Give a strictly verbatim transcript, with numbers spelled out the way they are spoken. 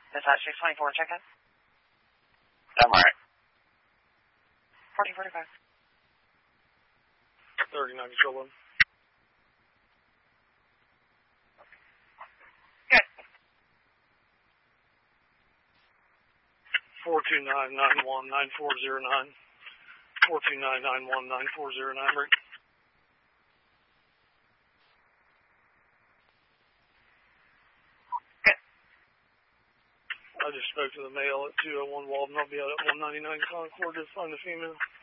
Dispatch six twenty-four, check in. I'm all right. fourteen forty-five. thirty-nine control one. Good. four two nine nine one nine four zero nine. four two nine nine one nine four zero nine, break. Good. I just spoke to the male at two oh one Walden. I'll be out at one ninety-nine Concord to find the female.